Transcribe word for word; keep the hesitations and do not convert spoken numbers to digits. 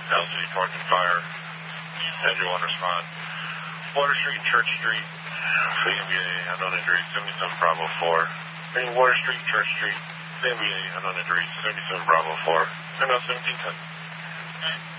L C D Parking Fire. Andrew one respond. Water Street, Church Street. C M B A, unknown injury, seventy-seven Bravo four. Hey, Water Street, Church Street. C M B A, unknown injury, seventy-seven Bravo four. And now seventeen ten.